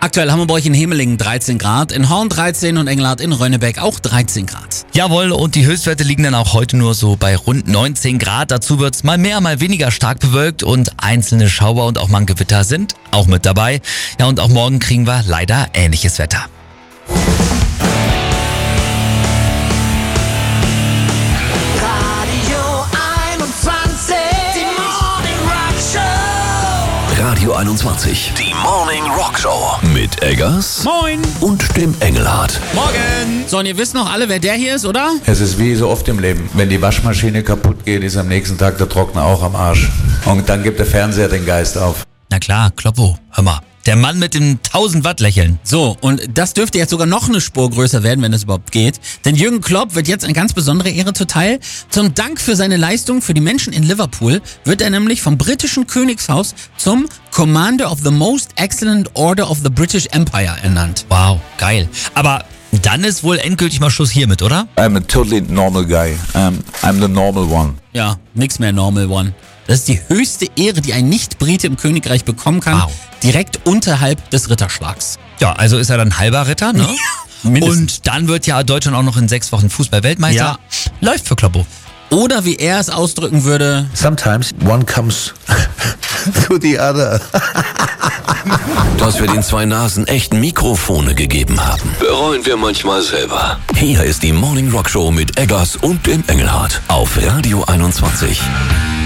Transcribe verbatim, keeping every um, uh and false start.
Aktuell haben wir bei euch in Hemelingen dreizehn Grad, in Horn dreizehn und Engelhardt in Rönnebeck auch dreizehn Grad. Jawohl, und die Höchstwerte liegen dann auch heute nur so bei rund neunzehn Grad. Dazu wird's mal mehr, mal weniger stark bewölkt und einzelne Schauer und auch mal ein Gewitter sind auch mit dabei. Ja, und auch morgen kriegen wir leider ähnliches Wetter. Radio einundzwanzig, die Morning Rock Show mit Eggers Moin! und dem Engelhardt. Morgen! So, und ihr wisst noch alle, wer der hier ist, oder? Es ist wie so oft im Leben. Wenn die Waschmaschine kaputt geht, ist am nächsten Tag der Trockner auch am Arsch. Und dann gibt der Fernseher den Geist auf. Na klar, Kloppo, hör mal. Der Mann mit dem tausend Watt Lächeln. So, und das dürfte jetzt sogar noch eine Spur größer werden, wenn es überhaupt geht. Denn Jürgen Klopp wird jetzt eine ganz besondere Ehre zuteil. Zum Dank für seine Leistung für die Menschen in Liverpool wird er nämlich vom britischen Königshaus zum Commander of the Most Excellent Order of the British Empire ernannt. Wow, geil. Aber dann ist wohl endgültig mal Schluss hiermit, oder? I'm a totally normal guy. Um, I'm the normal one. Ja, nix mehr Normal One. Das ist die höchste Ehre, die ein Nicht-Brite im Königreich bekommen kann. Wow. Direkt unterhalb des Ritterschlags. Ja, also ist er dann halber Ritter, ne? Mindestens. Und dann wird ja Deutschland auch noch in sechs Wochen Fußball-Weltmeister. Ja. Läuft für Kloppo. Oder wie er es ausdrücken würde, Sometimes one comes to the other. Dass wir den zwei Nasen echt Mikrofone gegeben haben, bereuen wir manchmal selber. Hier ist die Morning Rock Show mit Eggers und dem Engelhardt auf Radio einundzwanzig.